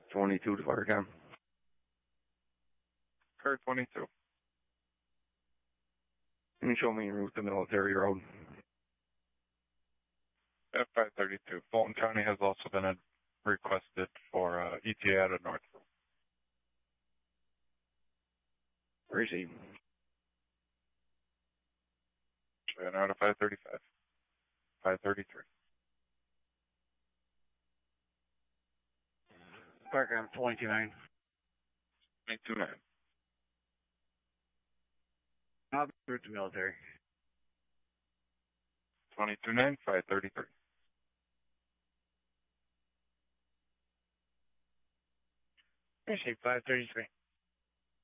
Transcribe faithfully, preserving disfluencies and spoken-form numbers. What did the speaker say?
twenty-two to Firecam. Car twenty-two. Can you show me en route to Military Road? F five thirty-two. Fulton County has also been uh, requested for uh, E T A out of North. Receive. And out of five thirty-five. five thirty-three. Firecam twenty-two nine. twenty-two nine. I'll be en route to Military. twenty-two nine, five thirty-three. Receive five thirty-three.